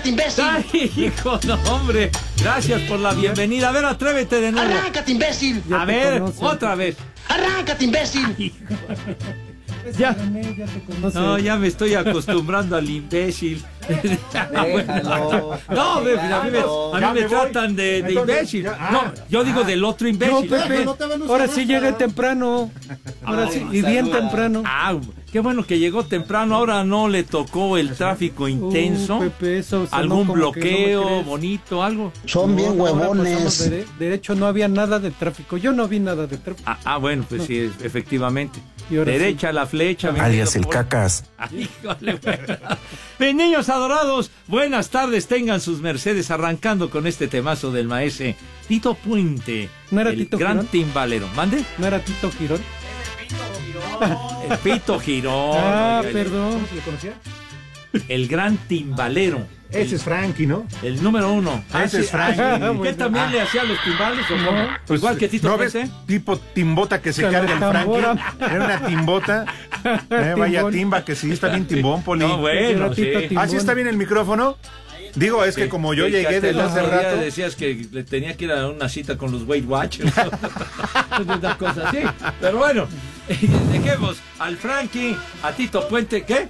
¡Arráncate, imbécil! ¡Ay, hijo, no, hombre! Gracias por la bienvenida. A ver, atrévete de nuevo. ¡Arráncate, imbécil! A ver, otra vez. ¡Arráncate, imbécil! Ya. Ya te conoce. No, ya me estoy acostumbrando al imbécil. Déjalo. No, a mí me tratan de imbécil. No, yo digo del otro No, imbécil. Pepe, ahora sí llegué temprano. Ahora sí, y bien temprano. Ah, qué bueno que llegó temprano. Ahora no le tocó el tráfico intenso. Pepe, eso sonó Algún como que no me bloqueo crees. bonito, algo. Son bien No, ahora huevones. pasamos de hecho, no había nada de tráfico. Yo no vi nada de tráfico. Bueno, pues sí, efectivamente. Y ahora Derecha la flecha. mi Alias querido el Paul. cacas. Ay, híjole, bueno. Mis niños adorados, buenas tardes, tengan sus mercedes, arrancando con este temazo del maese Tito Puente. ¿No era el Tito gran Girón? timbalero. ¿Mande? ¿No era Tito Girón? El Pito Girón. Ah, el- perdón. ¿Se le conocía? El gran timbalero. Ese es Frankie, ¿no? El número uno. Ese es Frankie. ¿Qué Bueno. también le hacía a los timbales o cómo? Pues, Igual que Tito ¿no ves? Puente. Tipo timbota que se Con carga el la Frankie. tambora. Era una timbota. Vaya Timbón. timba que sí, está bien timbón, Poli. No, bueno, Era sí. Tito Timbón. ¿Así está bien el micrófono? Digo, es que como yo Que llegué hasta desde el hace otro día rato. decías que le tenía que ir a una cita con los Weight Watchers. Una cosa así. Pero bueno, dejemos al Frankie, a Tito Puente, ¿qué?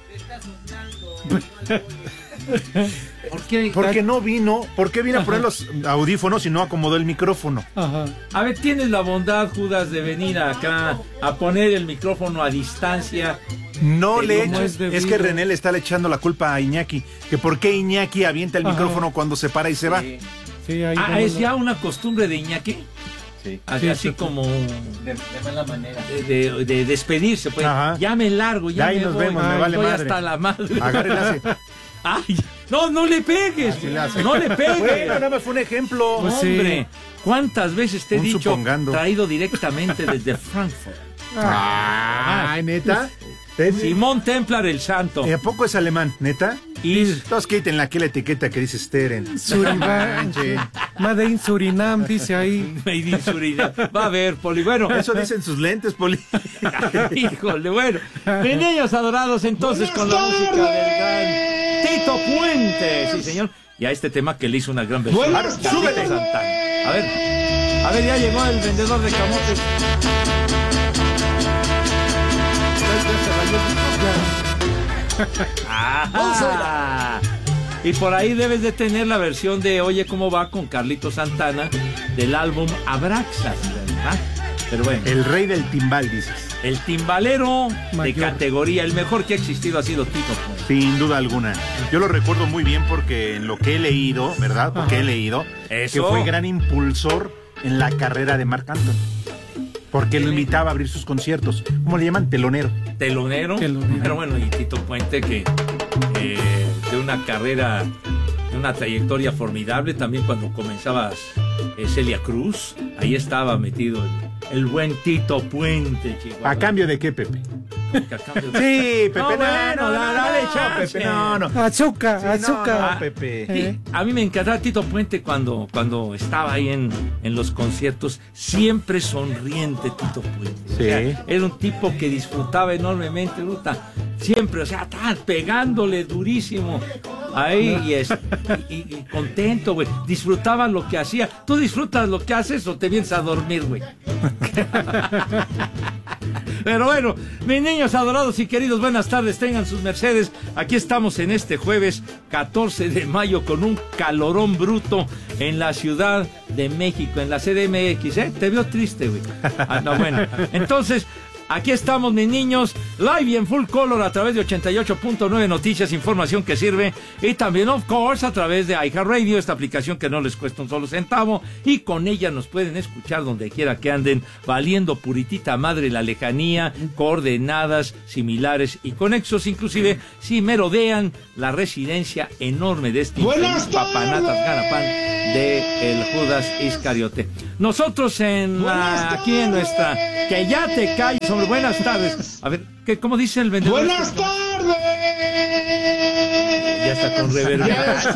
¿Por qué? ¿Por qué no vino? ¿Por qué vino a poner los audífonos y no acomodó el micrófono? Ajá. A ver, tienes la bondad, Judas, de venir acá a poner el micrófono a distancia. No Pero le ¿cómo eches. es debido? Es que René le está echando la culpa a Iñaki. Que por qué Iñaki avienta el Ajá. micrófono cuando se para y se va. Sí. Sí, ahí ¿Es ya una costumbre de Iñaki? Sí. Así sí. como De mala manera. de despedirse, pues. Ajá. Ya me largo, ya Ahí me nos voy. vemos, me vale Estoy madre. hasta la madre. Agarre el hace. Ay, no le pegues. Así le hace. No le pegues. Bueno, nada más fue un ejemplo. Pues sí. Hombre, ¿cuántas veces te he Un dicho supongando. traído directamente desde Frankfurt? Ay, neta. Simón Templar el Santo. ¿Y a poco es alemán, neta? Y Todos quiten aquí la etiqueta que dice Steren. Surinam. Made in Surinam, dice ahí. Made in Surinam. Va a ver, Poli. Bueno, Eso dicen sus lentes, Poli. híjole, bueno. Mis niños adorados, entonces con la música del gran Tito Puente. Sí, señor. Y a este tema que le hizo una gran versión. Buenas tardes. Súbete, Santana. A ver, ya llegó el vendedor de camotes. Ah, y por ahí debes de tener la versión de Oye cómo va con Carlito Santana del álbum Abraxas, ¿verdad? Pero bueno, El rey del timbal, dices. el timbalero de Mayor. categoría, el mejor que ha existido ha sido Tito Puente. Sin duda alguna. Yo lo recuerdo muy bien porque en lo que he leído, ¿verdad? Porque he leído Eso. que fue gran impulsor en la carrera de Marc Anthony. Porque lo invitaba a abrir sus conciertos. ¿Cómo le llaman? Telonero. Telonero. Telonero. Pero bueno, y Tito Puente que de una carrera, de una trayectoria formidable, también cuando comenzabas Celia Cruz, ahí estaba metido el buen Tito Puente, Chihuahua. ¿A cambio de qué, Pepe? Que a cambio de- Sí, Pepe, No, bueno, dale chance. Pepe, no. Azúcar, Sí, azúcar. no, Pepe. Sí, a mí me encantaba Tito Puente cuando estaba ahí en los conciertos, siempre sonriente Tito Puente. O Sí. sea, era un tipo que disfrutaba enormemente, Ruta, siempre, o sea, pegándole durísimo ahí y contento, güey. Disfrutaba lo que hacía. ¿Tú disfrutas lo que haces o te vienes a dormir, güey? Pero bueno, mis niños adorados y queridos, buenas tardes, tengan sus mercedes. Aquí estamos en este jueves 14 de mayo con un calorón bruto en la Ciudad de México, en la CDMX, ¿eh? Te veo triste, güey. No, bueno, entonces... Aquí estamos, mis niños, live y en full color a través de 88.9 Noticias, información que sirve. Y también, of course, a través de iHeartRadio, esta aplicación que no les cuesta un solo centavo. Y con ella nos pueden escuchar donde quiera que anden, valiendo puritita madre la lejanía, coordenadas similares y conexos. Inclusive, si merodean la residencia enorme de este ¡Buenas infeliz papanatas Garapán de el Judas Iscariote. Nosotros aquí en nuestra... Que ya te calles, hombre. Buenas tardes. A ver, ¿cómo dice el vendedor? ¡Buenas tardes! Ya está con reverberación.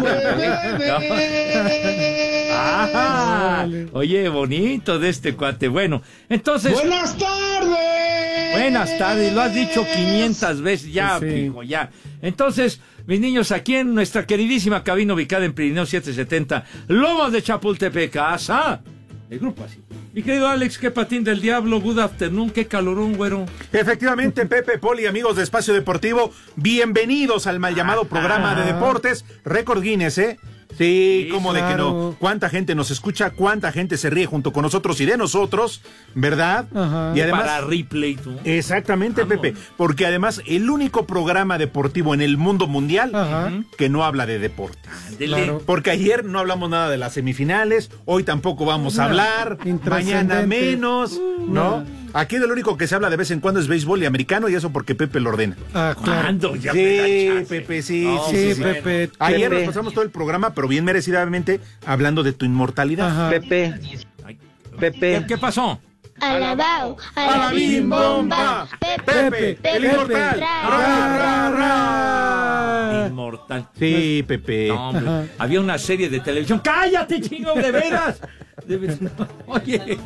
Ah, oye, bonito de este cuate. Bueno, entonces... ¡Buenas tardes! Buenas tardes, lo has dicho 500 veces ya, Sí. hijo, ya. Entonces, mis niños, aquí en nuestra queridísima cabina ubicada en Pirineo 770, Lomas de Chapultepec, casa, el grupo así. Mi querido Alex, qué patín del diablo, good afternoon, qué calorón, güero. Efectivamente, Pepe, Poli, amigos de Espacio Deportivo, bienvenidos al mal llamado programa de deportes, Récord Guinness, ¿eh? Sí, cómo de que claro. no. Cuánta gente nos escucha, cuánta gente se ríe junto con nosotros y de nosotros, ¿verdad? Ajá. Y además, Para replay, tú. exactamente, Vamos. Pepe, porque además el único programa deportivo en el mundo mundial Ajá. que no habla de deportes. Ándele. Claro. Porque ayer no hablamos nada de las semifinales, hoy tampoco vamos a hablar, mañana intrascendente. menos, ¿no? Aquí de lo único que se habla de vez en cuando es béisbol y americano y eso porque Pepe lo ordena. Ah, claro. ¿Cuándo? Ya Sí, me da chance. Pepe, sí, No, Sí, sí. Pepe. Ayer Pepe. nos pasamos todo el programa, pero bien merecidamente, hablando de tu inmortalidad. Ajá. Pepe, Ay, Pepe. ¿Qué pasó? Alabao, ¡Alabim bomba! ¡Pepe, el inmortal! ¡Ra, ra, ra! Inmortal. Sí, Pepe. No, hombre, Ajá. había una serie de televisión. ¡Cállate, chingo! ¡De veras! Oye.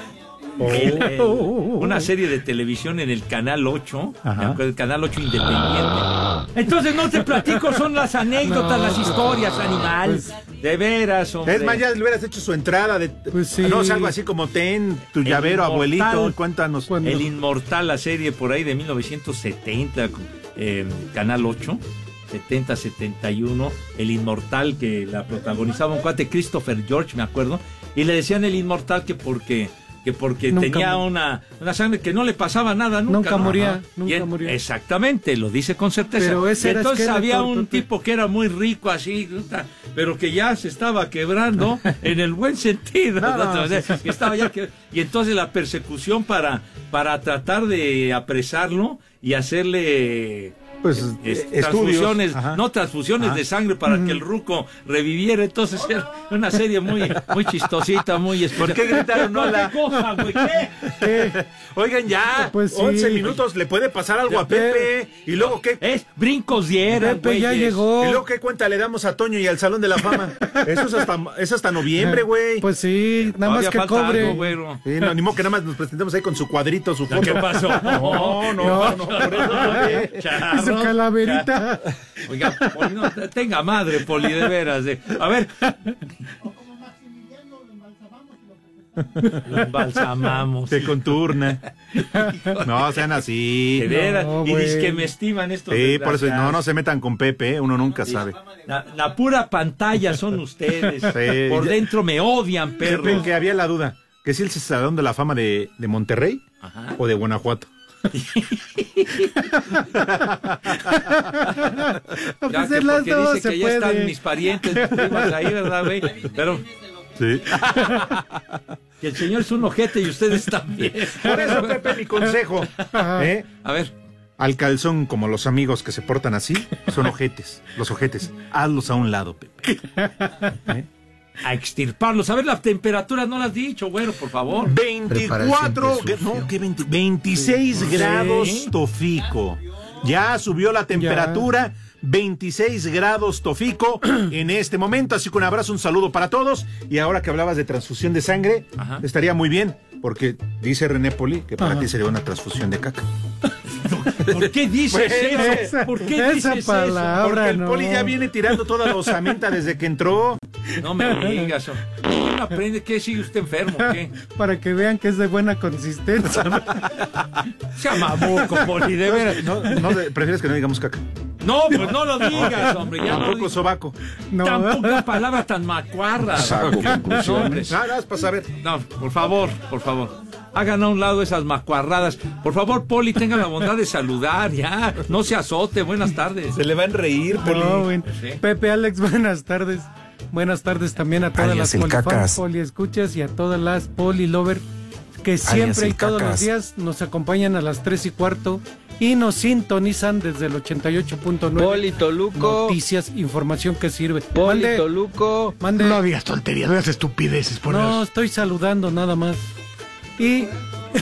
Una serie de televisión en el Canal 8, Ajá. me acuerdo, el Canal 8 Independiente. Entonces no te platico, son las anécdotas, No. las historias, animal. De veras, hombre. Es más, ya le hubieras hecho su entrada de... Pues sí. No, es algo así como ten, tu llavero, inmortal. abuelito, cuéntanos. Cuando- El Inmortal, la serie por ahí de 1970, Canal 8, 70-71, El Inmortal, que la protagonizaba un cuate, Christopher George, me acuerdo, y le decían El Inmortal que porque Nunca tenía mu- una sangre que no le pasaba nada nunca. Nunca ¿no? moría, Ajá. nunca Y moría. Exactamente, lo dice con certeza. Pero ese Y era entonces Skeletor, había un Pepe. tipo que era muy rico así, pero que ya se estaba quebrando en el buen sentido. No, ¿no? no, O sea, que estaba ya y entonces la persecución para tratar de apresarlo y hacerle Pues, transfusiones, Ajá. no transfusiones Ajá. de sangre para que el ruco reviviera. Entonces era una serie muy chistosita, muy especial. ¿Por qué gritaron ¿Pero hola? qué cosa, güey? ¿Qué? Oigan, ya, Pues sí. 11 minutos, le puede pasar algo a Pepe. ¿Y luego qué? Es brincos dieran, Pepe ya güeyes. llegó. ¿Y luego qué cuenta le damos a Toño y al Salón de la Fama? Eso es hasta noviembre, güey. Pues sí, nada más Todavía que falta cobre. algo, güero. Sí, no, ni modo que nada más nos presentemos ahí con su cuadrito, su foto. ¿Qué pasó? No, por eso no, Y su calaverita. Oiga, Poli, no, tenga madre, Poli, de veras. A ver. Lo embalsamamos. Se conturna. No, sean así. De veras. No, y dice güey. que me estiman estos. Sí, por eso desgraciados. no se metan con Pepe, uno nunca sabe. La pura pantalla son ustedes. Sí. Por dentro me odian, Pepe, perros. que había la duda, que si el Salón de la Fama de Monterrey Ajá. o de Guanajuato. Ya Pues que en las porque dos dice que se ya están puede. mis parientes primas ahí, ¿verdad, güey? Pero Sí. que el señor es un ojete y ustedes también. Por eso, Pepe, mi consejo. ¿eh? A ver. Al calzón, como los amigos que se portan así, son ojetes. Los ojetes. Hazlos a un lado, Pepe. A extirparlos. A ver, las temperaturas no las has dicho, güero, por favor. 24, no, ¿qué 20? 26 grados Tofico. Ya subió la temperatura, 26 grados Tofico en este momento. Así que un abrazo, un saludo para todos. Y ahora que hablabas de transfusión de sangre, Ajá. estaría muy bien, porque dice René Poli que para Ajá. ti sería una transfusión de caca. ¿Por qué dices eso? ¿Por qué esa dices palabra. Porque el no. Poli ya viene tirando toda la osamenta desde que entró. eso? No me digas. ¿Quién aprende? ¿Qué? ¿Sigue usted enfermo? ¿Qué? Para que vean que es de buena consistencia. Se mamuco, Poli, de veras. No, prefieres que no digamos caca. No, pues no lo digas, hombre. Ya no Tampoco digas. sobaco. No. Tampoco palabra tan macuarra. No, hombre. Nada, es para saber. No, por favor, por favor. Hagan a un lado esas macuarradas. Por favor, Poli, tenga la bondad de saludar, ya. No se azote. Buenas tardes. Se le van a reír, Poli. No, bueno. Sí. Pepe, Alex, buenas tardes. Buenas tardes también a todas Alias las el polifans, Cacas. poliescuchas y a todas las polilover que siempre el y todos los Cacas. días nos acompañan a las 3:15 y nos sintonizan desde el 88.9. Poli Toluco. Noticias, información que sirve. Poli Mande, Toluco. mande. No digas tonterías, no digas estupideces, por No, Dios. estoy saludando nada más. Y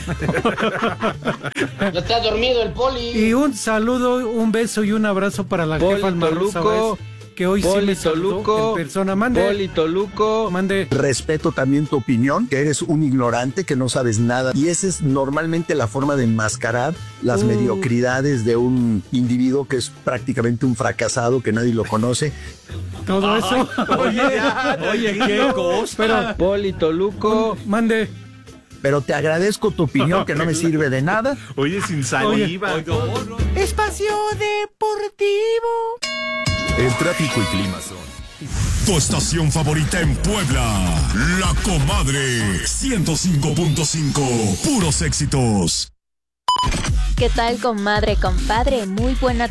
¿No está dormido el Poli? un saludo, un beso y un abrazo para la Poli jefa Almaruza Toluco. Báez, que hoy sí me saludó en persona. Mande. Mande. Respeto también tu opinión, que eres un ignorante, que no sabes nada. Y esa es normalmente la forma de enmascarar las mediocridades de un individuo que es prácticamente un fracasado, que nadie lo conoce. Todo eso. Oye, qué cosa. Pero, Polito Luco. Mande. Pero te agradezco tu opinión, que no me sirve de nada. Oye, sin saliva. Espacio Deportivo. El tráfico y clima son tu estación favorita en Puebla, La Comadre 105.5, puros éxitos. ¿Qué tal, comadre, compadre? Muy buena